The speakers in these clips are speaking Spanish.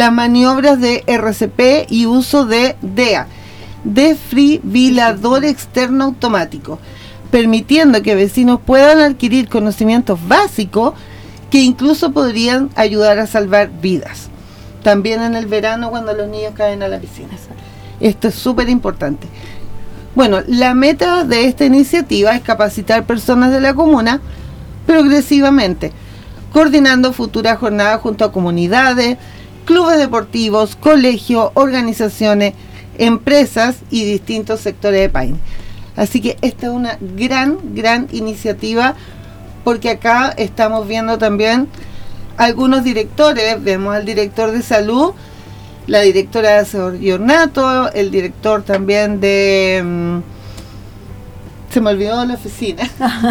las maniobras de RCP y uso de DEA, desfibrilador externo automático, permitiendo que vecinos puedan adquirir conocimientos básicos que incluso podrían ayudar a salvar vidas. También en el verano cuando los niños caen a la piscina. Esto es súper importante. Bueno, la meta de esta iniciativa es capacitar personas de la comuna progresivamente, coordinando futuras jornadas junto a comunidades, clubes deportivos, colegios, organizaciones, empresas y distintos sectores de Paine. Así que esta es una gran iniciativa, porque acá estamos viendo también algunos directores. Vemos al director de salud, la directora de ornato, el director también de... se me olvidó la oficina.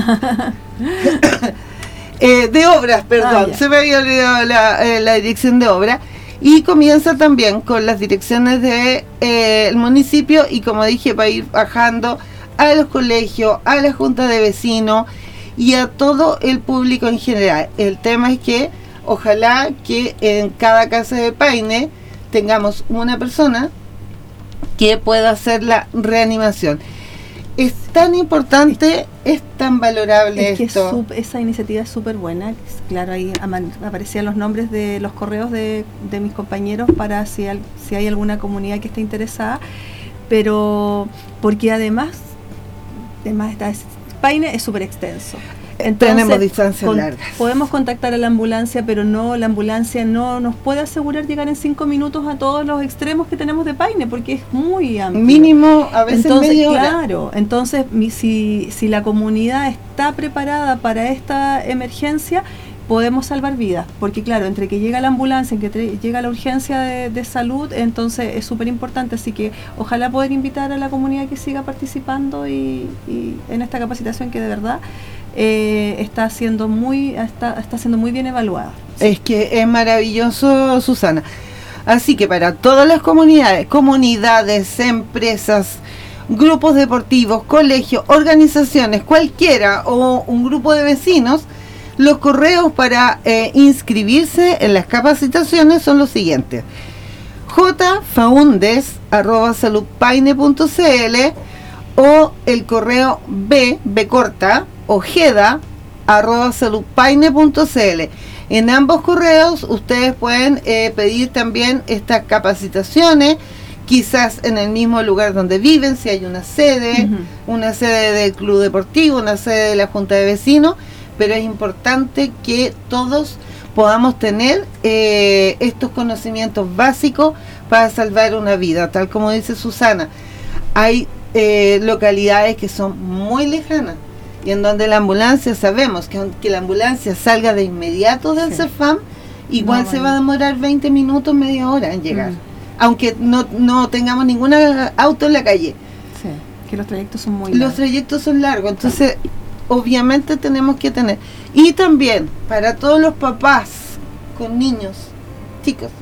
De obras, perdón. Se me había olvidado la dirección de obras. Y comienza también con las direcciones de el municipio, y como dije, va a ir bajando a los colegios, a la junta de vecinos y a todo el público en general. El tema es que ojalá que en cada casa de Paine tengamos una persona que pueda hacer la reanimación. Es tan importante, es tan valorable esto. Esa iniciativa es súper buena. Claro, ahí aparecían los nombres de los correos de mis compañeros para si hay alguna comunidad que esté interesada, pero porque además Paine es súper extenso. Entonces, tenemos distancias largas. Podemos contactar a la ambulancia, pero la ambulancia no nos puede asegurar llegar en 5 minutos a todos los extremos que tenemos de Paine, porque es muy amplio. Mínimo, a veces entonces, media hora. Claro, entonces si la comunidad está preparada para esta emergencia, podemos salvar vidas, porque claro, entre que llega la ambulancia, en que llega la urgencia de salud, entonces es súper importante. Así que ojalá poder invitar a la comunidad que siga participando y en esta capacitación que de verdad está siendo muy bien evaluada. Es que es maravilloso, Susana. Así que para todas las comunidades, empresas, grupos deportivos, colegios, organizaciones, cualquiera, o un grupo de vecinos, los correos para inscribirse en las capacitaciones son los siguientes: jfaundes@saludpaine.cl, o el correo ojeda@saludpaine.cl. En ambos correos ustedes pueden pedir también estas capacitaciones, quizás en el mismo lugar donde viven, si hay una sede, una sede del club deportivo, una sede de la junta de vecinos, pero es importante que todos podamos tener estos conocimientos básicos para salvar una vida. Tal como dice Susana, hay localidades que son muy lejanas y en donde la ambulancia, sabemos que aunque la ambulancia salga de inmediato del CEFAM, igual se va a demorar 20 minutos, media hora en llegar, aunque no tengamos ningún auto en la calle. Sí, que los trayectos son muy largos. Los trayectos son largos, entonces obviamente tenemos que tener. Y también para todos los papás con niños chicos,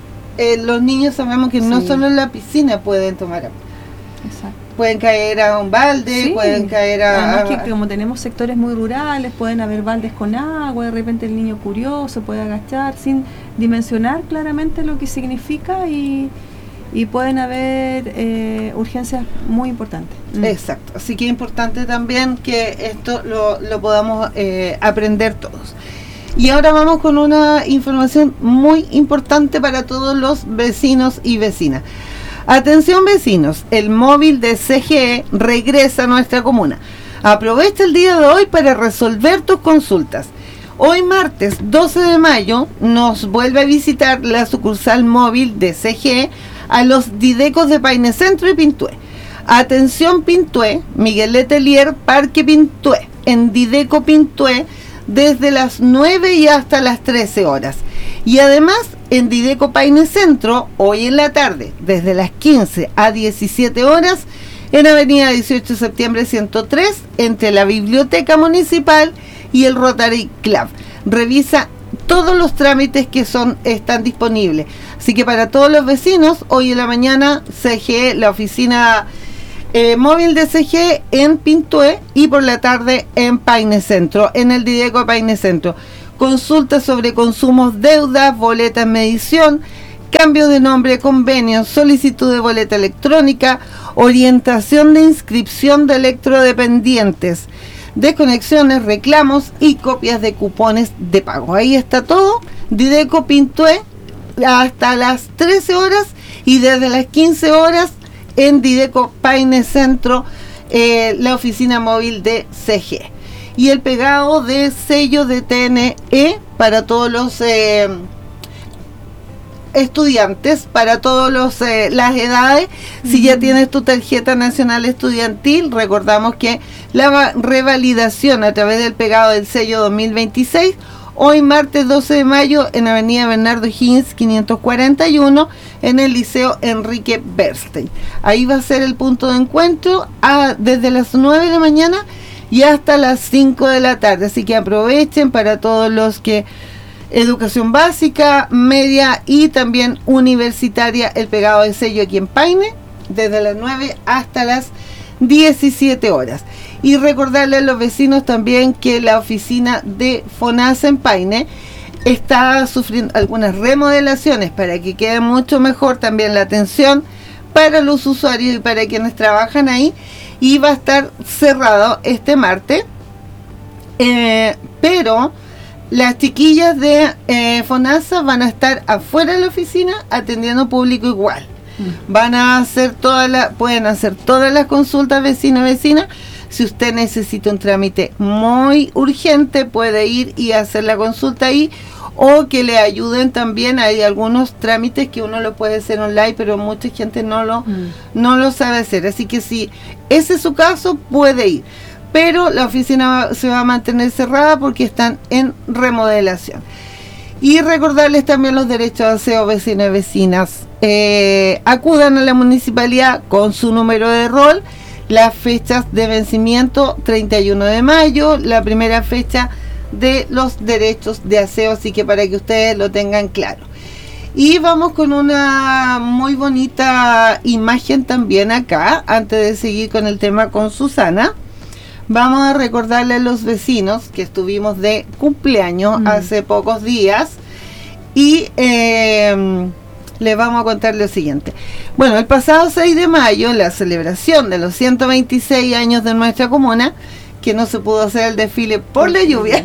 los niños sabemos que no solo en la piscina pueden tomar agua. Exacto. Pueden caer a un balde, pueden caer a... Además que como tenemos sectores muy rurales, pueden haber baldes con agua, de repente el niño curioso puede agachar sin dimensionar claramente lo que significa, y pueden haber urgencias muy importantes. Exacto, así que es importante también que esto lo podamos aprender todos. Y ahora vamos con una información muy importante para todos los vecinos y vecinas. Atención vecinos, el móvil de CGE regresa a nuestra comuna. Aprovecha el día de hoy para resolver tus consultas. Hoy martes 12 de mayo nos vuelve a visitar la sucursal móvil de CGE a los Didecos de Paine Centro y Pintué. Atención Pintué, Miguel Letelier, Parque Pintué, en Dideco Pintué, desde las 9 y hasta las 13 horas. Y además en Dideco Paine Centro, hoy en la tarde, desde las 15 a 17 horas, en Avenida 18 de Septiembre 103, entre la Biblioteca Municipal y el Rotary Club. Revisa todos los trámites que están disponibles. Así que para todos los vecinos, hoy en la mañana, CGE, la oficina móvil de CGE en Pintué, y por la tarde en Paine Centro, en el Dideco Paine Centro. Consultas sobre consumos, deudas, boletas, medición, cambio de nombre, convenio, solicitud de boleta electrónica, orientación de inscripción de electrodependientes, desconexiones, reclamos y copias de cupones de pago. Ahí está todo. Dideco Pintué hasta las 13 horas y desde las 15 horas en Dideco Paine Centro, la oficina móvil de CG. Y el pegado de sello de TNE para todos los estudiantes, para todos las edades. Si ya tienes tu tarjeta nacional estudiantil, recordamos que la revalidación a través del pegado del sello 2026, hoy martes 12 de mayo en Avenida Bernardo Higgins 541 en el Liceo Enrique Bernstein. Ahí va a ser el punto de encuentro desde las 9 de la mañana y hasta las 5 de la tarde, así que aprovechen para todos los que educación básica, media y también universitaria, el pegado de sello aquí en Paine, desde las 9 hasta las 17 horas. Y recordarle a los vecinos también que la oficina de FONASA en Paine está sufriendo algunas remodelaciones para que quede mucho mejor también la atención para los usuarios y para quienes trabajan ahí, y va a estar cerrado este martes, pero las chiquillas de FONASA van a estar afuera de la oficina atendiendo público igual. Van a hacer pueden hacer todas las consultas vecino-vecina. Si usted necesita un trámite muy urgente, puede ir y hacer la consulta ahí, o que le ayuden también. Hay algunos trámites que uno lo puede hacer online, pero mucha gente no lo sabe hacer. Así que si ese es su caso, puede ir. Pero la oficina se va a mantener cerrada porque están en remodelación. Y recordarles también los derechos de aseo vecinos y vecinas. Acudan a la municipalidad con su número de rol. Las fechas de vencimiento, 31 de mayo, la primera fecha de los derechos de aseo, así que para que ustedes lo tengan claro. Y vamos con una muy bonita imagen también acá, antes de seguir con el tema con Susana. Vamos a recordarle a los vecinos que estuvimos de cumpleaños hace pocos días y les vamos a contar lo siguiente. Bueno, el pasado 6 de mayo, la celebración de los 126 años de nuestra comuna, que no se pudo hacer el desfile por la lluvia,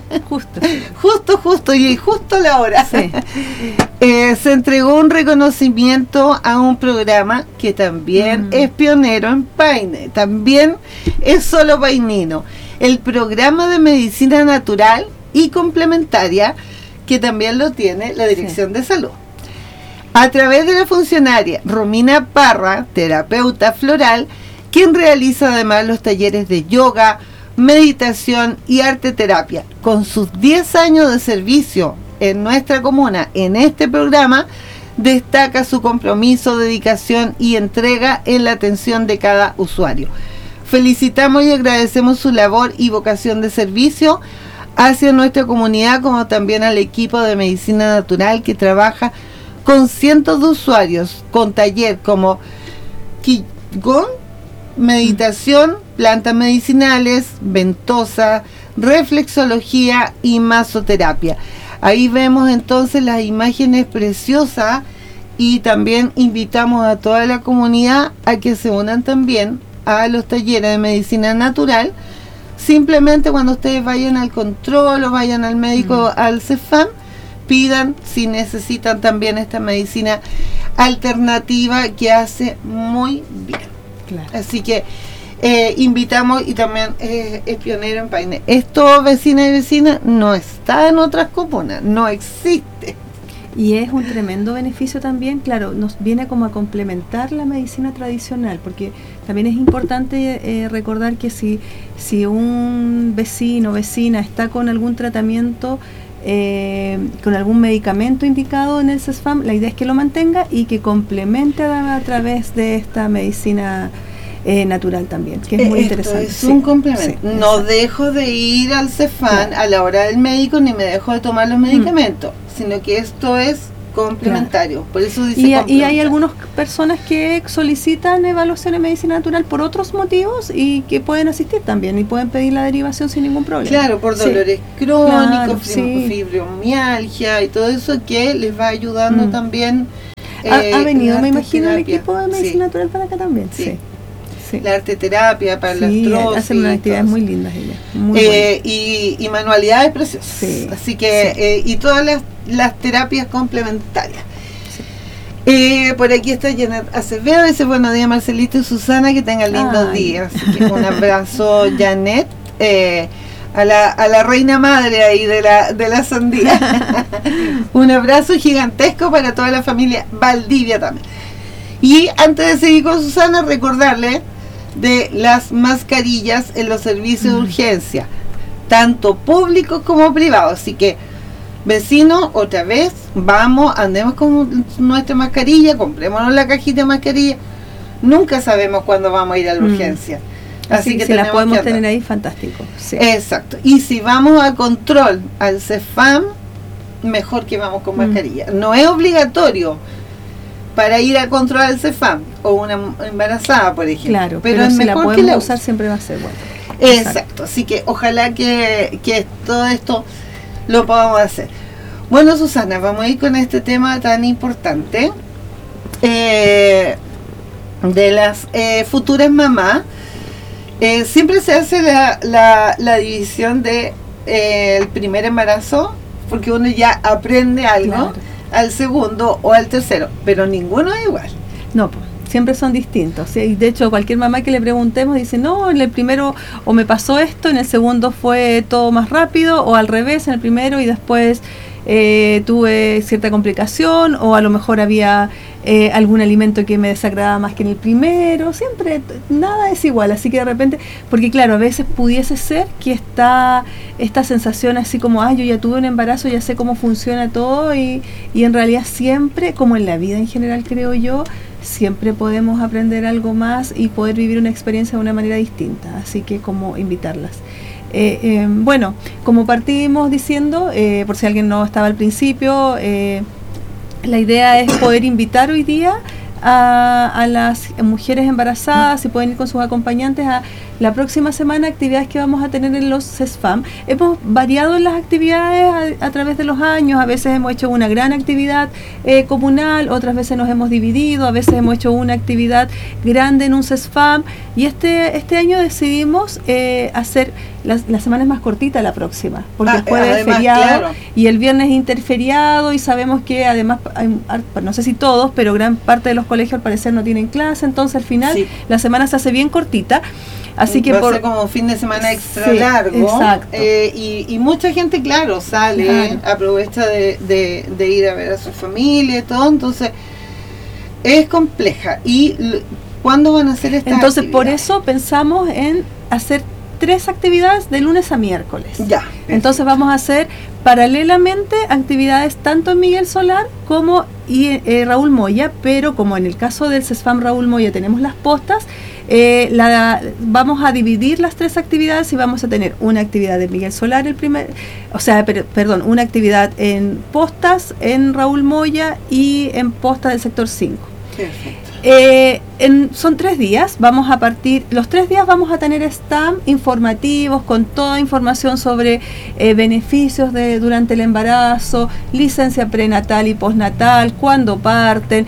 justo a la hora, sí. Se entregó un reconocimiento a un programa que también es pionero en Paine, también es solo painino, el programa de medicina natural y complementaria, que también lo tiene la Dirección de Salud. A través de la funcionaria Romina Parra, terapeuta floral, quien realiza además los talleres de yoga, meditación y arte terapia. Con sus 10 años de servicio en nuestra comuna, en este programa, destaca su compromiso, dedicación y entrega en la atención de cada usuario. Felicitamos y agradecemos su labor y vocación de servicio hacia nuestra comunidad, como también al equipo de medicina natural que trabaja con cientos de usuarios, con taller como Qigong, meditación, plantas medicinales, ventosa, reflexología y masoterapia. Ahí vemos entonces las imágenes preciosas, y también invitamos a toda la comunidad a que se unan también a los talleres de medicina natural. Simplemente cuando ustedes vayan al control o vayan al médico, al CEFAM, pidan si necesitan también esta medicina alternativa que hace muy bien. Claro. Así que invitamos, y también es pionero en Paine. Esto, vecinas y vecinas, no está en otras comunas, no existe. Y es un tremendo beneficio también, claro, nos viene como a complementar la medicina tradicional, porque también es importante recordar que si un vecino o vecina está con algún tratamiento, con algún medicamento indicado en el CESFAM, la idea es que lo mantenga y que complemente a través de esta medicina natural también, que es muy interesante. Es un complemento. Sí, no dejo de ir al CEFAM a la hora del médico, ni me dejo de tomar los medicamentos, sino que esto es complementarios. Por eso dice y hay algunas personas que solicitan evaluación en medicina natural por otros motivos y que pueden asistir también y pueden pedir la derivación sin ningún problema. Claro, por dolores crónicos, fibromialgia y todo eso que les va ayudando también. Ha venido, me imagino, el equipo de medicina natural para acá también. Sí. La arteterapia para la artrosis. Hacen unas actividades muy lindas ellas. Y manualidades preciosas. Sí, así que, y todas las terapias complementarias. Sí. Por aquí está Janet Acevedo, dice buenos días Marcelito y Susana, que tengan lindos días. Así que un abrazo, Janet, a la reina madre ahí de la sandía. Un abrazo gigantesco para toda la familia Valdivia también. Y antes de seguir con Susana, recordarle de las mascarillas en los servicios de urgencia, tanto públicos como privados. Así que, vecinos, otra vez, andemos con nuestra mascarilla, comprémonos la cajita de mascarilla. Nunca sabemos cuándo vamos a ir a la urgencia. Así que si la podemos tener ahí, fantástico. Sí. Exacto. Y si vamos a control, al CEFAM, mejor que vamos con mascarilla. No es obligatorio para ir a controlar el CEFAM o una embarazada, por ejemplo. Claro, pero si la podemos usar siempre va a ser bueno. Exacto, así que ojalá que todo esto lo podamos hacer. Bueno, Susana, vamos a ir con este tema tan importante de las futuras mamás. Siempre se hace la división de el primer embarazo, porque uno ya aprende algo. Claro. Al segundo o al tercero, pero ninguno es igual. No, siempre son distintos. ¿Sí? De hecho, cualquier mamá que le preguntemos dice, no, en el primero o me pasó esto, en el segundo fue todo más rápido, o al revés, en el primero y después tuve cierta complicación, o a lo mejor había algún alimento que me desagradaba más que en el primero. Siempre, nada es igual, así que de repente, porque claro, a veces pudiese ser que esta sensación así como, yo ya tuve un embarazo, ya sé cómo funciona todo, y en realidad siempre, como en la vida en general creo yo, siempre podemos aprender algo más y poder vivir una experiencia de una manera distinta, así que como invitarlas. Bueno, como partimos diciendo, por si alguien no estaba al principio, la idea es poder invitar hoy día a las mujeres embarazadas, si pueden ir con sus acompañantes, a la próxima semana actividades que vamos a tener en los CESFAM. Hemos variado en las actividades a través de los años. A veces hemos hecho una gran actividad comunal, otras veces nos hemos dividido, a veces hemos hecho una actividad grande en un CESFAM, y este año decidimos hacer la semana es más cortita la próxima, porque el jueves es feriado, claro, y el viernes es interferiado, y sabemos que además no sé si todos, pero gran parte de los colegios al parecer no tienen clase, entonces al final la semana se hace bien cortita. Así que va a ser como un fin de semana extra largo. Exacto. Y mucha gente, claro, sale, aprovecha de ir a ver a su familia y todo, entonces es compleja. ¿Y cuándo van a hacer estas Entonces, actividades? por eso pensamos en hacer 3 actividades de lunes a miércoles. Ya. Entonces vamos a hacer paralelamente actividades tanto en Miguel Solar como Raúl Moya, pero como en el caso del CESFAM Raúl Moya tenemos las postas, vamos a dividir las 3 actividades y vamos a tener una actividad de Miguel Solar una actividad en postas en Raúl Moya y en postas del sector 5. Perfecto. Son 3 días, los 3 días vamos a tener stand informativos con toda información sobre beneficios durante el embarazo, licencia prenatal y postnatal, cuándo parten,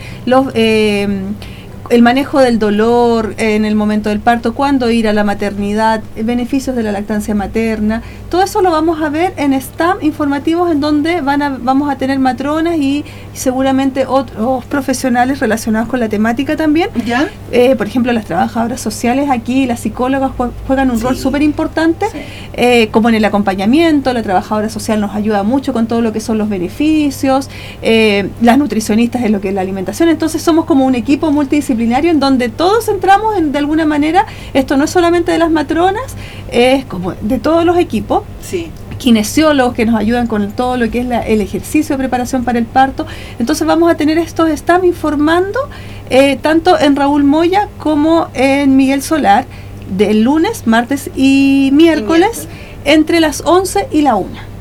el manejo del dolor en el momento del parto, cuándo ir a la maternidad, beneficios de la lactancia materna. Todo eso lo vamos a ver en stand informativos, en donde vamos a tener matronas y seguramente otros profesionales relacionados con la temática también. ¿Ya? Por ejemplo, las trabajadoras sociales aquí, las psicólogas juegan un rol súper importante, como en el acompañamiento. La trabajadora social nos ayuda mucho con todo lo que son los beneficios, las nutricionistas en lo que es la alimentación. Entonces somos como un equipo multidisciplinario en donde todos entramos de alguna manera. Esto no es solamente de las matronas, es como de todos los equipos. Sí. Kinesiólogos que nos ayudan con todo lo que es el ejercicio de preparación para el parto. Entonces vamos a tener estos stands informando tanto en Raúl Moya como en Miguel Solar, del lunes, martes y miércoles, entre las 11 y la 1.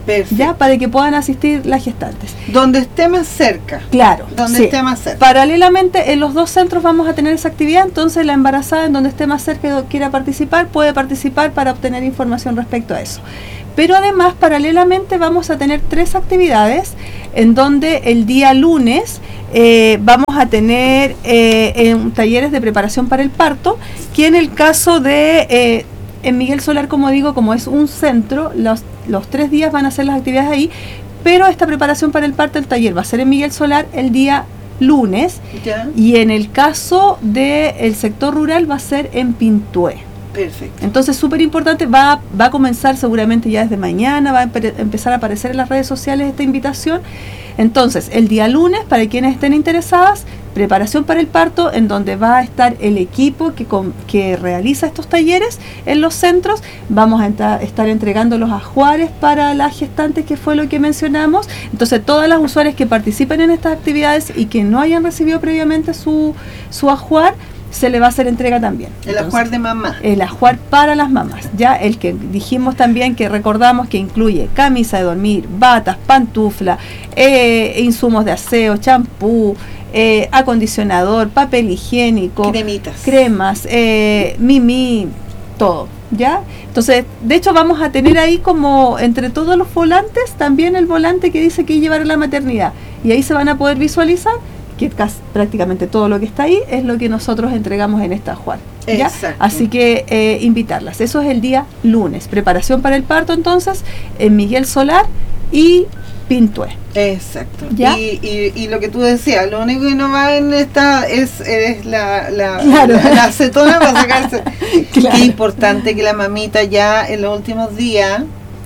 Perfecto. ya, para que puedan asistir las gestantes. Donde esté más cerca. Claro. Donde sí. esté más cerca. Paralelamente, en los dos centros vamos a tener esa actividad, entonces la embarazada en donde esté más cerca y quiera participar, puede participar para obtener información respecto a eso. Pero además, paralelamente, vamos a tener 3 actividades en donde el día lunes vamos a tener talleres de preparación para el parto, que en el caso de en Miguel Solar, como digo, como es un centro, los 3 días van a ser las actividades ahí, pero esta preparación para el parto, el taller va a ser en Miguel Solar el día lunes, ¿Ya? y en el caso del sector rural va a ser en Pintué. Perfecto. Entonces, súper importante, va a comenzar seguramente ya desde mañana, va a empezar a aparecer en las redes sociales esta invitación. Entonces, el día lunes, para quienes estén interesadas, preparación para el parto, en donde va a estar el equipo que realiza estos talleres en los centros. Vamos a estar entregando los ajuares para las gestantes, que fue lo que mencionamos. Entonces, todas las usuarias que participen en estas actividades y que no hayan recibido previamente su ajuar, se le va a hacer entrega también. El ajuar de mamá. El ajuar para las mamás, ya el que dijimos también, que recordamos que incluye camisa de dormir, batas, pantufla, insumos de aseo, champú, acondicionador, papel higiénico, Cremitas. cremas, mimi, todo, ¿ya? Entonces, de hecho vamos a tener ahí, como entre todos los volantes, también el volante que dice que llevar a la maternidad, y ahí se van a poder visualizar que prácticamente todo lo que está ahí es lo que nosotros entregamos en esta ajuar, ¿ya? Así que invitarlas. Eso es el día lunes. Preparación para el parto, entonces, en Miguel Solar y Pintué. Exacto. ¿Ya? Y lo que tú decías, lo único que no va en esta es la Claro. la acetona para sacarse. Claro. Qué importante que la mamita ya en los últimos días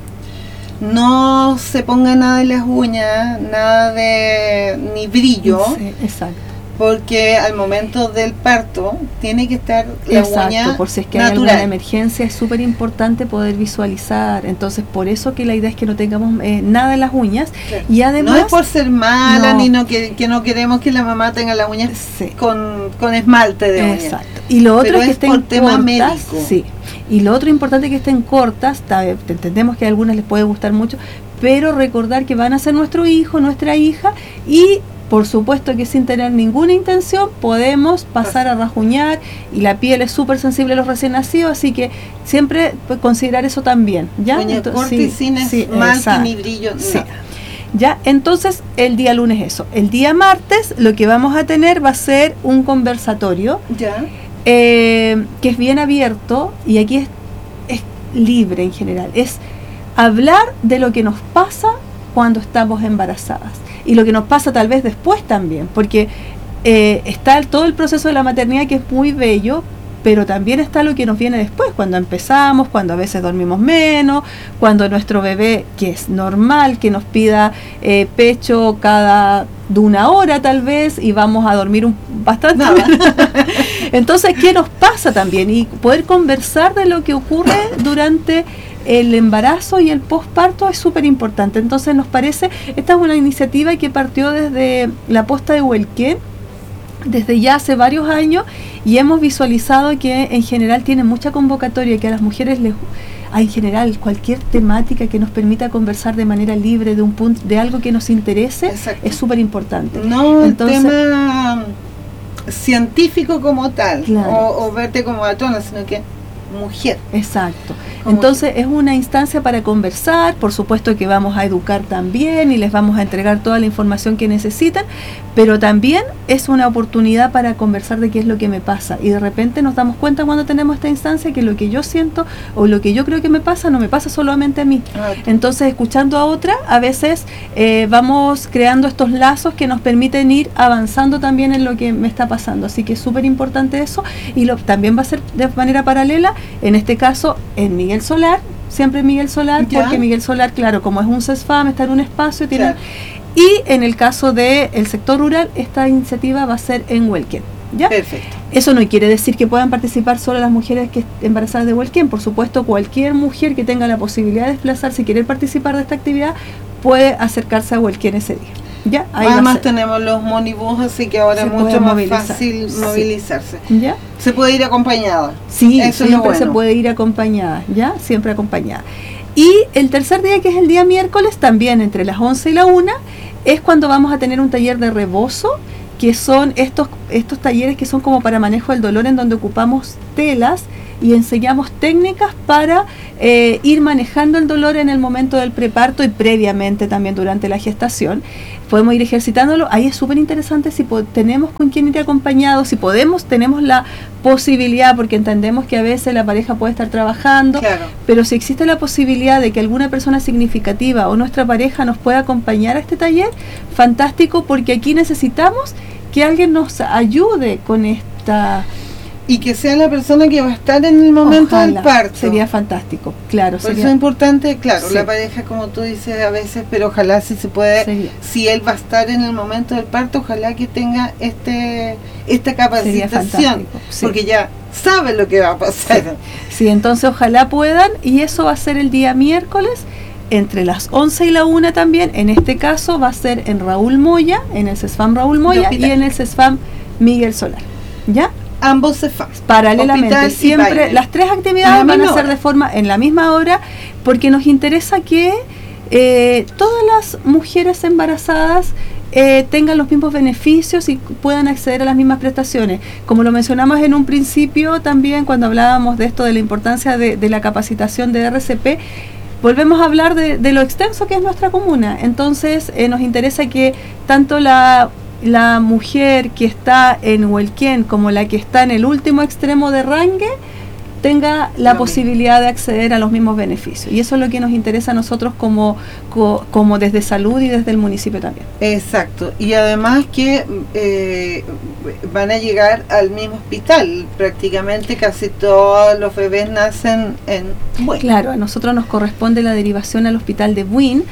no se ponga nada en las uñas, nada de ni brillo, Sí, exacto. porque al momento del parto tiene que estar la uña por si es que natural. hay alguna emergencia, es súper importante poder visualizar. Entonces, por eso que la idea es que no tengamos nada en las uñas. Claro. Y además, no es por ser mala, No. ni que no queremos que la mamá tenga la uña sí. con esmalte de uña. Exacto. Y lo otro Pero es que es estén por tema cortas. médico. Sí. Y lo otro importante, que estén cortas. Entendemos que a algunas les puede gustar mucho, pero recordar que van a ser nuestro hijo, nuestra hija, y por supuesto que sin tener ninguna intención podemos pasar a rajuñar, y la piel es súper sensible a los recién nacidos, así que siempre considerar eso también, ¿ya? Uña corta y sin esmalte ni brillo, sí. nada. Ya, entonces el día lunes eso. El día martes lo que vamos a tener va a ser un conversatorio, Ya. que es bien abierto, y aquí es libre en general. Es hablar de lo que nos pasa cuando estamos embarazadas, y lo que nos pasa tal vez después también, porque está todo el proceso de la maternidad, que es muy bello, pero también está lo que nos viene después, cuando empezamos, cuando a veces dormimos menos, cuando nuestro bebé, que es normal que nos pida pecho de 1 hora tal vez, y vamos a dormir bastante. Entonces, ¿qué nos pasa también? Y poder conversar de lo que ocurre durante el embarazo y el posparto es súper importante. Entonces, nos parece, esta es una iniciativa que partió desde la posta de Huelquén, desde ya hace varios años, y hemos visualizado que en general tiene mucha convocatoria, que a las mujeres en general cualquier temática que nos permita conversar de manera libre de algo que nos interese. Exacto. Es súper importante. No entonces, el tema científico como tal, claro, o verte como atona, sino que mujer. Exacto. Entonces es una instancia para conversar, por supuesto que vamos a educar también y les vamos a entregar toda la información que necesitan, pero también es una oportunidad para conversar de qué es lo que me pasa, y de repente nos damos cuenta cuando tenemos esta instancia que lo que yo siento o lo que yo creo que me pasa no me pasa solamente a mí. Entonces, escuchando a otra, a veces vamos creando estos lazos que nos permiten ir avanzando también en lo que me está pasando, así que es súper importante eso, y también va a ser de manera paralela, en este caso en Miguel Solar, siempre Miguel Solar, ¿ya? Porque Miguel Solar, claro, como es un CESFAM, está en un espacio, tiene, claro. Y en el caso del sector rural, esta iniciativa va a ser en Huelquén, ¿ya? Perfecto. Eso no quiere decir que puedan participar solo las mujeres que embarazadas de Huelquén. Por supuesto, cualquier mujer que tenga la posibilidad de desplazarse y querer participar de esta actividad puede acercarse a Huelquén ese día. ¿Ya? Ahí además tenemos los monibús, así que ahora es mucho más fácil movilizarse. ¿Ya? Se puede ir acompañada. Sí, eso siempre es bueno. Se puede ir acompañada, ¿ya? Siempre acompañada. Y el tercer día, que es el día miércoles, también entre las 11 y la 1, es cuando vamos a tener un taller de rebozo, que son estos talleres que son como para manejo del dolor, en donde ocupamos telas y enseñamos técnicas para ir manejando el dolor en el momento del preparto y previamente también durante la gestación. Podemos ir ejercitándolo. Ahí es súper interesante si tenemos con quién ir acompañado, si tenemos la posibilidad, porque entendemos que a veces la pareja puede estar trabajando, claro, pero si existe la posibilidad de que alguna persona significativa o nuestra pareja nos pueda acompañar a este taller, fantástico, porque aquí necesitamos que alguien nos ayude con esta... Y que sea la persona que va a estar en el momento del parto. Sería fantástico, claro. Por eso es importante, claro, sí, la pareja, como tú dices a veces, pero ojalá si se puede, si él va a estar en el momento del parto, ojalá que tenga esta capacitación, sí, porque ya sabe lo que va a pasar. Sí, entonces ojalá puedan, y eso va a ser el día miércoles, entre las 11 y la 1 también. En este caso va a ser en Raúl Moya, en el CESFAM Raúl Moya y en el CESFAM Miguel Solar, ¿ya? Ambos CESFAMs. Paralelamente, siempre las tres actividades van a ser de forma en la misma hora, porque nos interesa que todas las mujeres embarazadas tengan los mismos beneficios y puedan acceder a las mismas prestaciones. Como lo mencionamos en un principio también, cuando hablábamos de esto, de la importancia de la capacitación de RCP, volvemos a hablar de lo extenso que es nuestra comuna. Entonces nos interesa que tanto la mujer que está en Huelquén como la que está en el último extremo de Rangue tenga la posibilidad de acceder a los mismos beneficios, y eso es lo que nos interesa a nosotros como desde salud y desde el municipio también. Exacto, y además que van a llegar al mismo hospital, prácticamente casi todos los bebés nacen en Buin. Claro, a nosotros nos corresponde la derivación al hospital de Buin,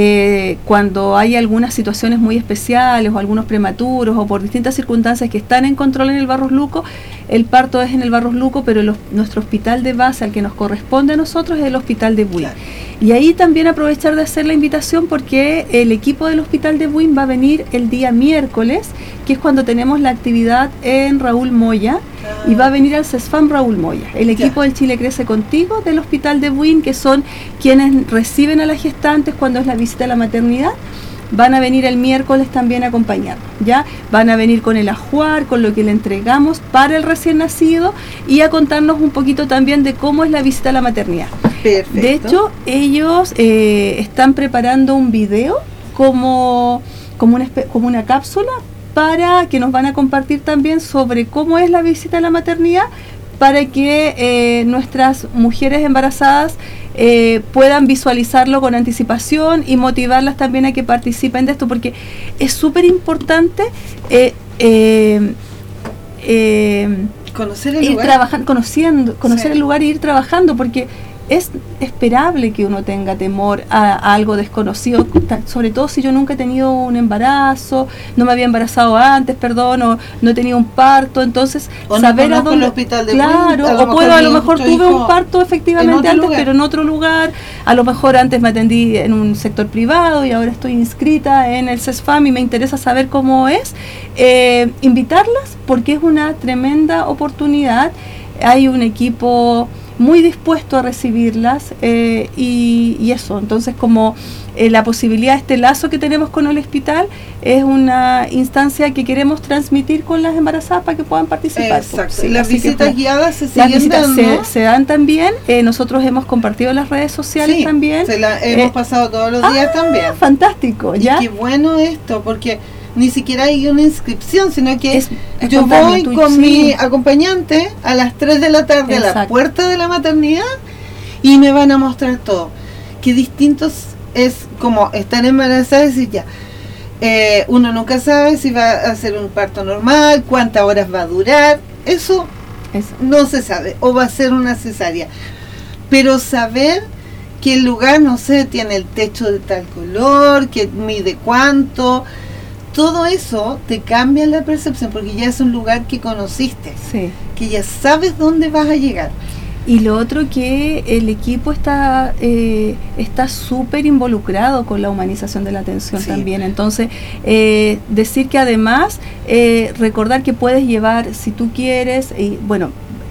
cuando hay algunas situaciones muy especiales o algunos prematuros o por distintas circunstancias que están en control en el Barros Luco. El parto es en el Barros Luco, pero nuestro hospital de base al que nos corresponde a nosotros es el hospital de Buin. Claro. Y ahí también aprovechar de hacer la invitación, porque el equipo del hospital de Buin va a venir el día miércoles, que es cuando tenemos la actividad en Raúl Moya, y va a venir al CESFAM Raúl Moya, el equipo del Chile Crece Contigo del hospital de Buin, que son quienes reciben a las gestantes cuando es la visita a la maternidad. Van a venir el miércoles también a acompañarnos, ¿ya? Van a venir con el ajuar, con lo que le entregamos para el recién nacido, y a contarnos un poquito también de cómo es la visita a la maternidad. Perfecto. De hecho, ellos están preparando un video como una cápsula para que nos van a compartir también sobre cómo es la visita a la maternidad, para que nuestras mujeres embarazadas puedan visualizarlo con anticipación y motivarlas también a que participen de esto, porque es súper importante conocer el ir lugar, conocer el lugar e ir trabajando, porque es esperable que uno tenga temor a algo desconocido, sobre todo si yo nunca he tenido un embarazo, no me había embarazado antes, o no he tenido un parto. Entonces o saber no a dónde, el hospital de claro, Buin, a lo mejor tuve un parto efectivamente antes, pero en otro lugar, a lo mejor antes me atendí en un sector privado y ahora estoy inscrita en el CESFAM y me interesa saber cómo es. Invitarlas, porque es una tremenda oportunidad. Hay un equipo muy dispuesto a recibirlas, y eso, entonces como la posibilidad, este lazo que tenemos con el hospital es una instancia que queremos transmitir con las embarazadas para que puedan participar. Exacto. Sí, las visitas guiadas se siguen dando. Se dan también, nosotros hemos compartido en las redes sociales también. Hemos pasado todos los días también. Fantástico, ¿ya? Y qué bueno esto, porque ni siquiera hay una inscripción, sino que yo voy con con mi acompañante a las 3 de la tarde a la puerta de la maternidad y me van a mostrar todo. Qué distintos es como estar embarazada y decir ya, uno nunca sabe si va a hacer un parto normal, cuántas horas va a durar, eso no se sabe, o va a ser una cesárea. Pero saber que el lugar, no sé, tiene el techo de tal color, que mide cuánto, todo eso te cambia la percepción, porque ya es un lugar que conociste, que ya sabes dónde vas a llegar. Y lo otro, que el equipo está súper involucrado con la humanización de la atención también. Entonces, decir que además, recordar que puedes llevar, si tú quieres, y bueno,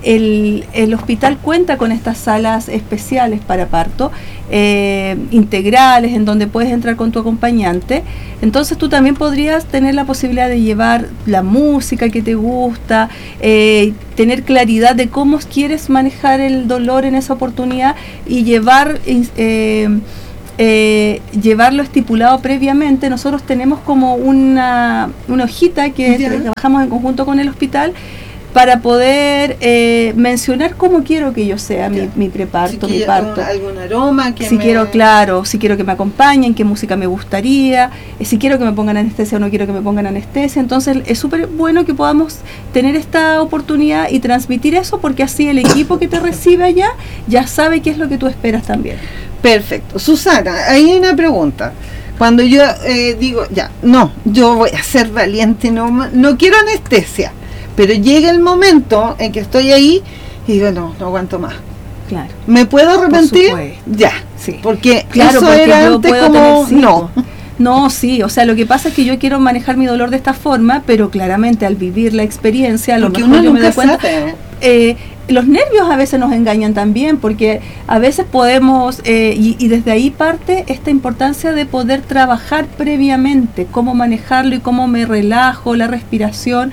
el hospital cuenta con estas salas especiales para parto, integrales, en donde puedes entrar con tu acompañante. Entonces tú también podrías tener la posibilidad de llevar la música que te gusta, tener claridad de cómo quieres manejar el dolor en esa oportunidad y llevarlo estipulado previamente. Nosotros tenemos como una hojita que trabajamos en conjunto con el hospital para poder mencionar cómo quiero que yo sea mi preparto, mi parto. Algún aroma que si quiero que me acompañen, qué música me gustaría, si quiero que me pongan anestesia o no quiero que me pongan anestesia. Entonces es súper bueno que podamos tener esta oportunidad y transmitir eso, porque así el equipo que te recibe allá ya sabe qué es lo que tú esperas también. Perfecto. Susana, hay una pregunta. Cuando yo digo, yo voy a ser valiente, no quiero anestesia, pero llega el momento en que estoy ahí y digo, no aguanto más. Claro. ¿Me puedo arrepentir? Ya, sí. Porque claro, eso porque era yo antes puedo como, tener No, sí, o sea, lo que pasa es que yo quiero manejar mi dolor de esta forma, pero claramente al vivir la experiencia, a lo mejor yo me doy cuenta, los nervios a veces nos engañan también, porque a veces podemos, y desde ahí parte esta importancia de poder trabajar previamente, cómo manejarlo y cómo me relajo, la respiración.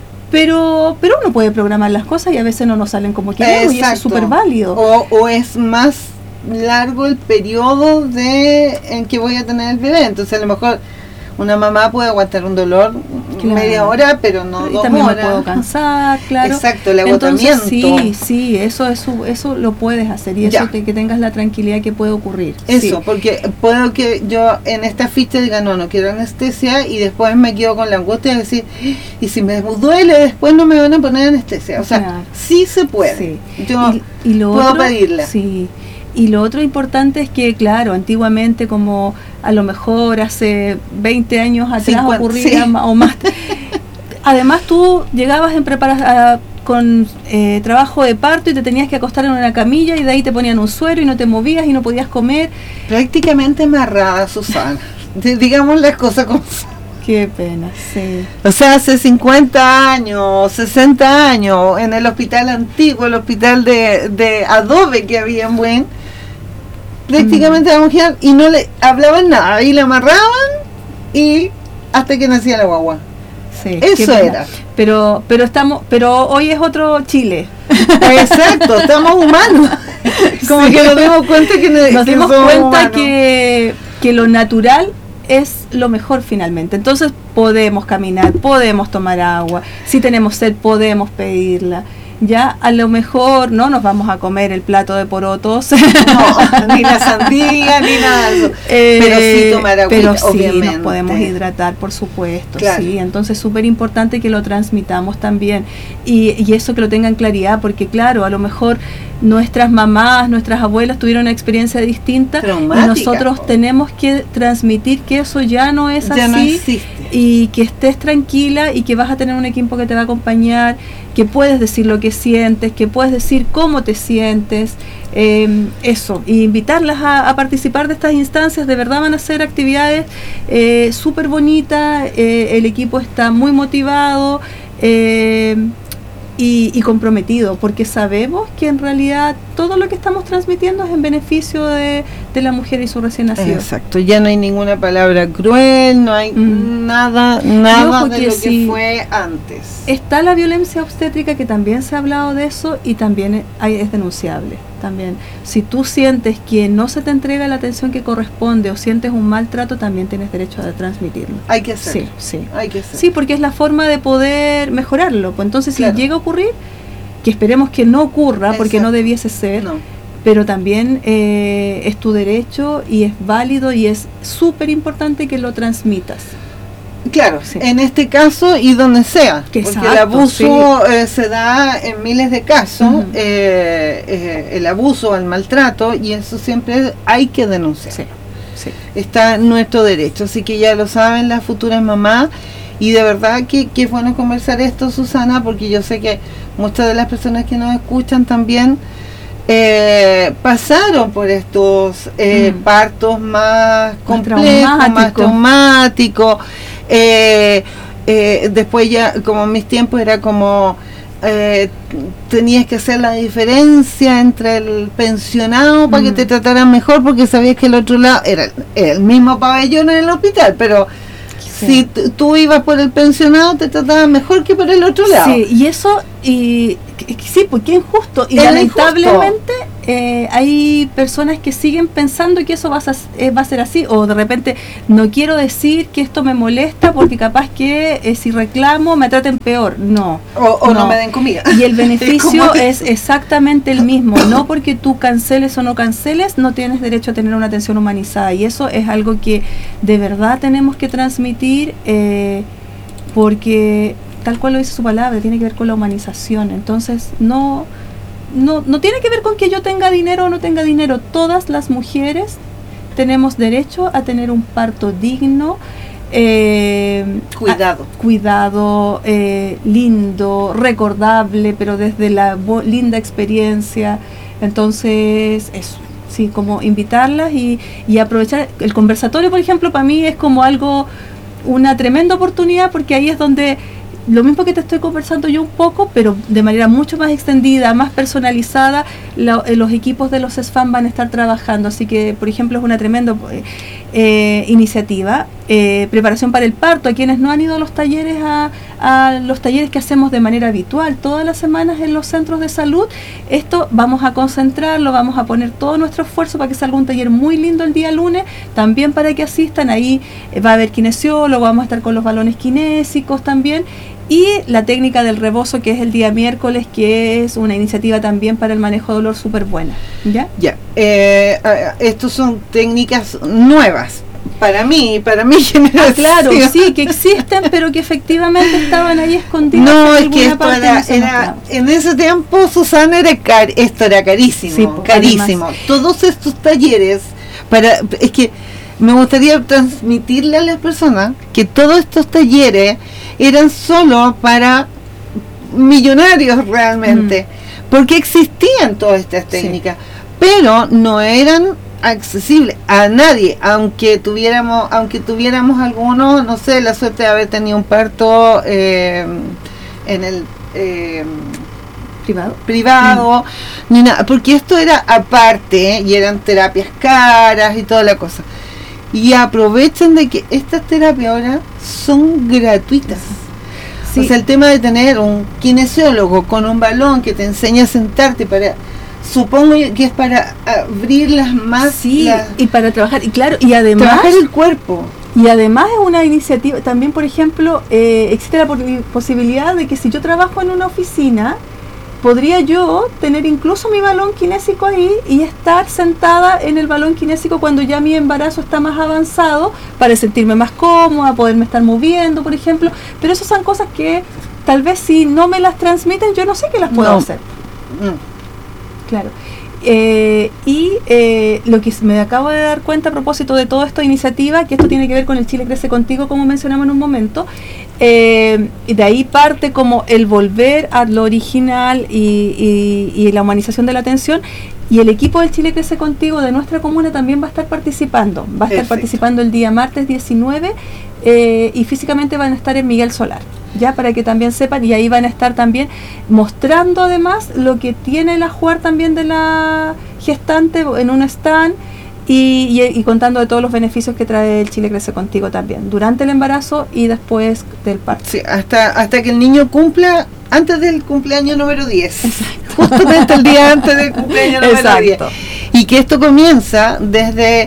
Pero uno puede programar las cosas y a veces no nos salen como queremos. Exacto. Y eso es súper válido. O es más largo el periodo en que voy a tener el bebé. Entonces a lo mejor una mamá puede aguantar un dolor media hora, pero no 2 horas. Y también me puedo cansar, claro. Exacto, el agotamiento. Entonces, sí, eso lo puedes hacer y eso que tengas la tranquilidad que puede ocurrir. Eso, porque puedo que yo en esta ficha diga, no quiero anestesia, y después me quedo con la angustia de decir, y si me duele, después no me van a poner anestesia. O sea, sí se puede. Sí. Yo y lo puedo otro, pedirla. Sí. Y lo otro importante es que, claro, antiguamente, como a lo mejor hace 20 años atrás ocurría o más, además tú llegabas en con trabajo de parto y te tenías que acostar en una camilla y de ahí te ponían un suero y no te movías y no podías comer. Prácticamente amarrada, Susana. Digamos las cosas como son. Qué pena, sí. O sea, hace 50 años, 60 años, en el hospital antiguo, el hospital de adobe que había en Buen, prácticamente la mujer, y no le hablaban nada, y le amarraban, y hasta que nacía la guagua. Sí, eso era. Pero hoy es otro Chile. Exacto, estamos humanos. Como que nos dimos cuenta que lo natural es lo mejor finalmente. Entonces podemos caminar, podemos tomar agua, si tenemos sed podemos pedirla. Ya a lo mejor no nos vamos a comer el plato de porotos, ni la sandía, ni nada de eso. Pero sí tomar agua, pero sí nos podemos hidratar, por supuesto. Claro. Sí, entonces súper importante que lo transmitamos también y eso, que lo tengan claridad, porque claro, a lo mejor nuestras mamás, nuestras abuelas tuvieron una experiencia distinta y nosotros tenemos que transmitir que eso ya no es así, no existe. Y que estés tranquila y que vas a tener un equipo que te va a acompañar, que puedes decir lo que sientes, que puedes decir cómo te sientes, eso, y invitarlas a participar de estas instancias. De verdad van a ser actividades súper bonitas, el equipo está muy motivado y comprometido, porque sabemos que en realidad todo lo que estamos transmitiendo es en beneficio de la mujer y su recién nacido. Exacto, ya no hay ninguna palabra cruel, no hay nada de lo que fue antes. Está la violencia obstétrica, que también se ha hablado de eso y también es denunciable. También, si tú sientes que no se te entrega la atención que corresponde o sientes un maltrato, también tienes derecho a transmitirlo. Hay que hacerlo. Sí. Hay que hacerlo. Sí, porque es la forma de poder mejorarlo. Pues entonces, si llega a ocurrir, que esperemos que no ocurra, porque no debiese ser, pero también es tu derecho y es válido y es súper importante que lo transmitas. Claro, en este caso y donde sea, porque el abuso se da en miles de casos, el abuso, el maltrato, y eso siempre hay que denunciar. Sí. Está en nuestro derecho, así que ya lo saben las futuras mamás, y de verdad que es bueno conversar esto, Susana, porque yo sé que muchas de las personas que nos escuchan también pasaron por estos partos más complejos, más traumáticos. Después ya, como en mis tiempos, era como tenías que hacer la diferencia entre el pensionado para que te trataran mejor, porque sabías que el otro lado era el mismo pabellón en el hospital, pero si tú ibas por el pensionado te trataban mejor que por el otro lado. Sí, y eso, sí, porque es injusto, y lamentablemente hay personas que siguen pensando que eso va a ser así, o de repente no quiero decir que esto me molesta porque capaz que si reclamo me traten peor, no me den comida. Y el beneficio es exactamente el mismo, no porque tú canceles o no canceles, no tienes derecho a tener una atención humanizada, y eso es algo que de verdad tenemos que transmitir, porque tal cual lo dice su palabra, tiene que ver con la humanización. Entonces no tiene que ver con que yo tenga dinero o no tenga dinero. Todas las mujeres tenemos derecho a tener un parto digno, cuidado, lindo, recordable, pero desde la linda experiencia. Entonces eso, sí, como invitarlas y aprovechar el conversatorio, por ejemplo, para mí es como una tremenda oportunidad, porque ahí es donde lo mismo que te estoy conversando yo un poco, pero de manera mucho más extendida, más personalizada, los equipos de los SFAM van a estar trabajando. Así que, por ejemplo, es una tremenda iniciativa. Preparación para el parto, a quienes no han ido a los talleres, a los talleres que hacemos de manera habitual todas las semanas en los centros de salud. Esto vamos a concentrarlo, vamos a poner todo nuestro esfuerzo para que salga un taller muy lindo el día lunes, también para que asistan. Ahí va a haber kinesiólogo, vamos a estar con los balones kinésicos también, y la técnica del rebozo, que es el día miércoles, que es una iniciativa también para el manejo de dolor súper buena. ¿Ya? Estos son técnicas nuevas para mi generación. Claro, sí, que existen, pero que efectivamente estaban ahí escondidas. No, es que esto era en ese tiempo, Susana, esto era carísimo, sí, carísimo. Además, todos estos talleres, es que me gustaría transmitirle a las personas que todos estos talleres eran solo para millonarios realmente, porque existían todas estas técnicas, pero no eran accesibles a nadie, aunque tuviéramos algunos, no sé, la suerte de haber tenido un parto en el privado, ni nada, porque esto era aparte y eran terapias caras y toda la cosa. Y aprovechen de que estas terapias ahora son gratuitas. Sí. O sea, el tema de tener un kinesiólogo con un balón que te enseña a sentarte supongo que es para abrirlas más. Sí, y para trabajar, y claro, y además trabajar el cuerpo. Y además es una iniciativa, también por ejemplo, existe la posibilidad de que si yo trabajo en una oficina, podría yo tener incluso mi balón kinésico ahí y estar sentada en el balón kinésico cuando ya mi embarazo está más avanzado, para sentirme más cómoda, poderme estar moviendo, por ejemplo. Pero esas son cosas que tal vez si no me las transmiten, yo no sé que las puedo hacer. Claro. Lo que me acabo de dar cuenta a propósito de toda esta iniciativa, que esto tiene que ver con el Chile Crece Contigo, como mencionamos en un momento, y de ahí parte como el volver a lo original y la humanización de la atención. Y el equipo del Chile Crece Contigo de nuestra comuna también va a estar participando. Va a estar participando el día martes 19 y físicamente van a estar en Miguel Solar, ya, para que también sepan, y ahí van a estar también mostrando además lo que tiene el ajuar también de la gestante en un stand, y contando de todos los beneficios que trae el Chile Crece Contigo también, durante el embarazo y después del parto. Sí, hasta que el niño cumpla, antes del cumpleaños número 10. Exacto. Justamente el día antes del cumpleaños número 10. Y que esto comienza desde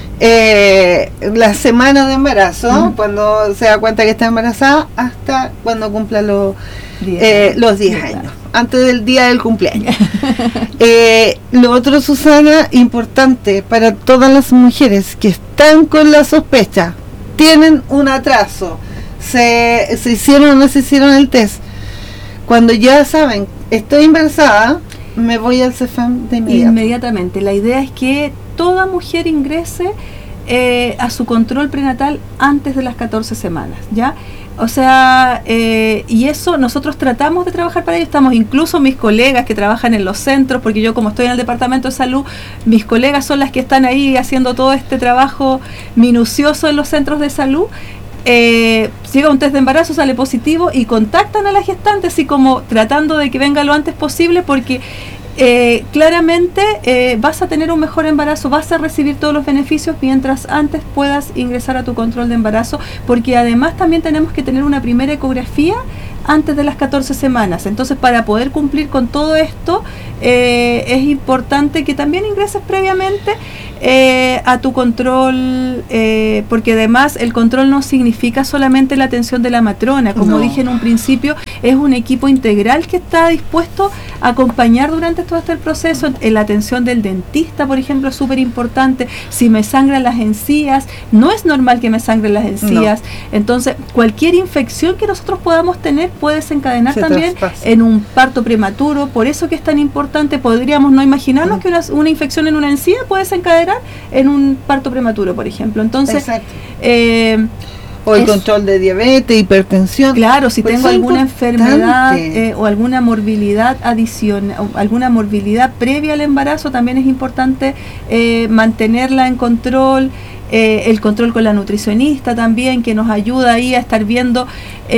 la semana de embarazo, cuando se da cuenta que está embarazada, hasta cuando cumpla los 10 años, antes del día del cumpleaños. Lo otro, Susana, importante para todas las mujeres que están con la sospecha, tienen un atraso, se hicieron o no se hicieron el test, cuando ya saben, estoy embarazada, me voy al CEFAM de inmediatamente. La idea es que toda mujer ingrese a su control prenatal antes de las 14 semanas, ¿ya? O sea, y eso nosotros tratamos de trabajar para ello. Estamos, incluso mis colegas que trabajan en los centros, porque yo, como estoy en el departamento de salud, mis colegas son las que están ahí haciendo todo este trabajo minucioso en los centros de salud. llega un test de embarazo, sale positivo y contactan a la gestante, así como tratando de que venga lo antes posible, porque claramente vas a tener un mejor embarazo, vas a recibir todos los beneficios mientras antes puedas ingresar a tu control de embarazo, porque además también tenemos que tener una primera ecografía antes de las 14 semanas. Entonces, para poder cumplir con todo esto, es importante que también ingreses previamente a tu control, porque además el control no significa solamente la atención de la matrona, como dije en un principio, es un equipo integral que está dispuesto a acompañar durante todo este proceso. La atención del dentista, por ejemplo, es súper importante. Si me sangran las encías, no es normal que me sangren las encías, entonces cualquier infección que nosotros podamos tener puede desencadenar también en un parto prematuro. Por eso que es tan importante, podríamos no imaginarnos que una infección en una encía puede desencadenar en un parto prematuro, por ejemplo. Entonces, o el control de diabetes, hipertensión. Claro, si tengo alguna enfermedad o alguna morbilidad adicional, alguna morbilidad previa al embarazo, también es importante mantenerla en control. El control con la nutricionista también, que nos ayuda ahí a estar viendo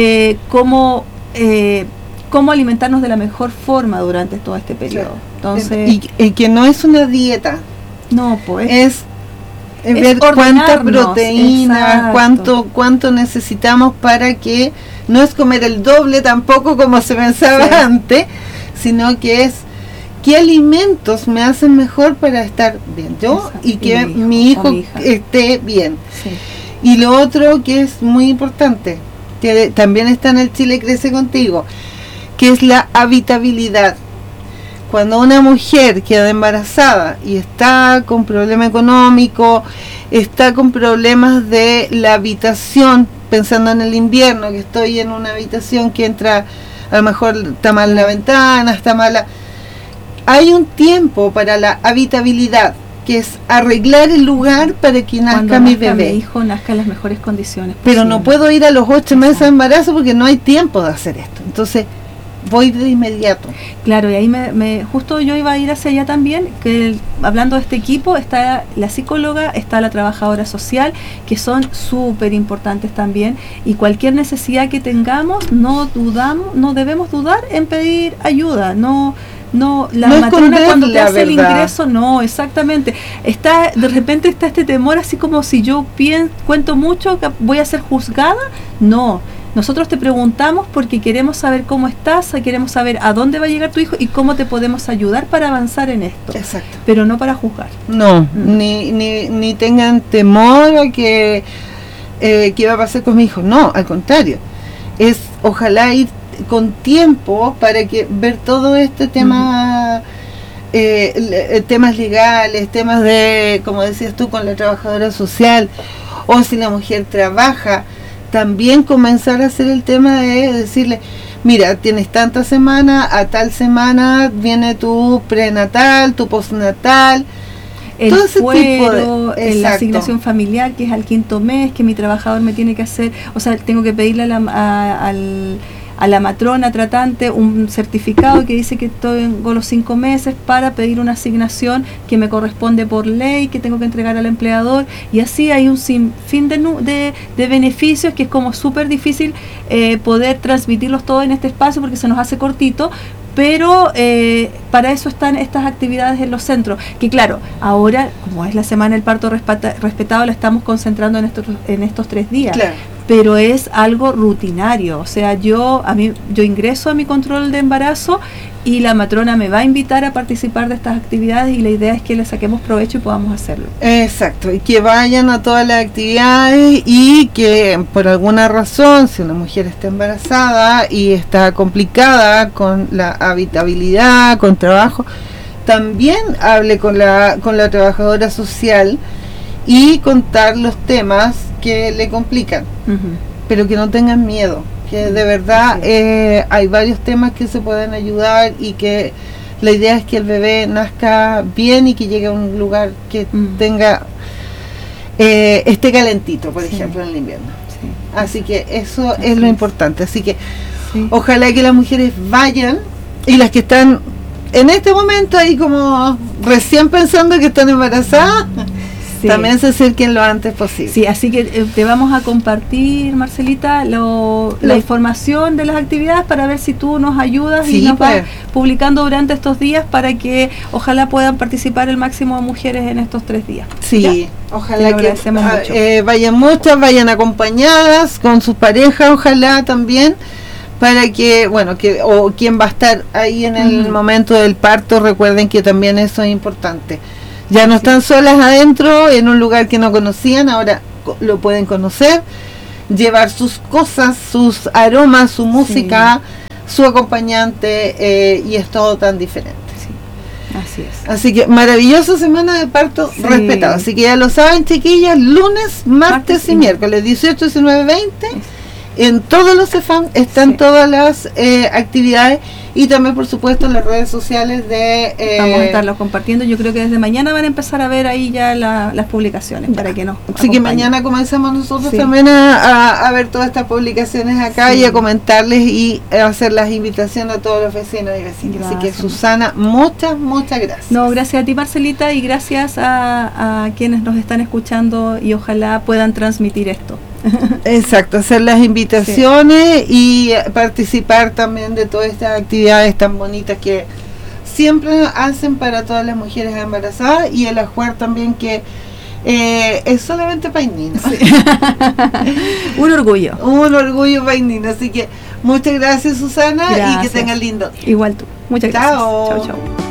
cómo alimentarnos de la mejor forma durante todo este periodo. Entonces, y que no es una dieta. No, pues es ver cuánta proteína, cuánto necesitamos, para que no es comer el doble tampoco como se pensaba antes, sino que es qué alimentos me hacen mejor para estar bien yo y que mi hijo esté bien. Y lo otro que es muy importante, que también está en el Chile Crece Contigo, que es la habitabilidad. Cuando una mujer queda embarazada y está con problema económico, está con problemas de la habitación, pensando en el invierno, que estoy en una habitación que entra, a lo mejor está mal la ventana, está mala. Hay un tiempo para la habitabilidad, que es arreglar el lugar para que nazca mi bebé. Mi hijo nazca en las mejores condiciones posibles. Pero no puedo ir a los 8 meses de embarazo porque no hay tiempo de hacer esto. Entonces, voy de inmediato. Claro, y ahí justo yo iba a ir hacia allá también, que hablando de este equipo, está la psicóloga, está la trabajadora social, que son súper importantes también, y cualquier necesidad que tengamos, no debemos dudar en pedir ayuda. La matrona cuando te hace el ingreso, no, exactamente. De repente está este temor, así como si yo cuento mucho, voy a ser juzgada. No. Nosotros te preguntamos porque queremos saber cómo estás, queremos saber a dónde va a llegar tu hijo y cómo te podemos ayudar para avanzar en esto. Exacto. Pero no para juzgar. No, ni tengan temor a que qué va a pasar con mi hijo. No, al contrario. Es ojalá ir con tiempo para que ver todo este tema, temas legales, temas de, como decías tú, con la trabajadora social, o si la mujer trabaja, también comenzar a hacer el tema de decirle, mira, tienes tanta semana, a tal semana viene tu prenatal, tu postnatal, el todo ese fuero, tipo la asignación familiar, que es al 5º mes, que mi trabajador me tiene que hacer, o sea, tengo que pedirle a la matrona tratante un certificado que dice que tengo los 5 meses para pedir una asignación que me corresponde por ley, que tengo que entregar al empleador, y así hay un sinfín de beneficios que es como súper difícil poder transmitirlos todos en este espacio porque se nos hace cortito, pero para eso están estas actividades en los centros, que claro, ahora, como es la semana del parto respetado, la estamos concentrando en estos 3 días. Claro. Pero es algo rutinario, o sea, yo ingreso a mi control de embarazo y la matrona me va a invitar a participar de estas actividades, y la idea es que le saquemos provecho y podamos hacerlo. Exacto, y que vayan a todas las actividades, y que por alguna razón, si una mujer está embarazada y está complicada con la habitabilidad, con trabajo, también hable con la trabajadora social y contar los temas que le complican, pero que no tengan miedo, que de verdad hay varios temas que se pueden ayudar, y que la idea es que el bebé nazca bien y que llegue a un lugar que tenga esté calentito, por ejemplo, en el invierno. Así que eso es lo importante. Así que ojalá que las mujeres vayan, y las que están en este momento ahí como recién pensando que están embarazadas, Sí. también se acerquen lo antes posible. Sí, así que te vamos a compartir, Marcelita, la información de las actividades para ver si tú nos ayudas y nos vas publicando durante estos días para que ojalá puedan participar el máximo de mujeres en estos 3 días. Sí, ¿ya? Ojalá mucho. Vayan muchas, vayan acompañadas con sus parejas, ojalá también, para que, bueno, o quien va a estar ahí en el momento del parto, recuerden que también eso es importante. Ya no están solas adentro, en un lugar que no conocían, ahora lo pueden conocer, llevar sus cosas, sus aromas, su música, su acompañante, y es todo tan diferente. Así es. Así que maravillosa semana de parto respetado. Así que ya lo saben, chiquillas, lunes, martes y miércoles, 18, 19, 20. En todos los CEFAM están todas las actividades y también, por supuesto, en las redes sociales de... Vamos a estarlos compartiendo. Yo creo que desde mañana van a empezar a ver ahí ya las publicaciones para que nos Así que mañana comenzamos nosotros también a ver todas estas publicaciones acá y a comentarles y a hacer las invitaciones a todos los vecinos y vecinas. Gracias. Así que, Susana, muchas gracias. No, gracias a ti, Marcelita, y gracias a quienes nos están escuchando y ojalá puedan transmitir esto. Exacto, hacer las invitaciones y participar también de todas estas actividades tan bonitas que siempre hacen para todas las mujeres embarazadas, y el ajuar también, que es solamente painino. Un orgullo painino. Así que muchas gracias, Susana, y que tengan lindo día. Igual tú. Muchas gracias. Chao. Chao.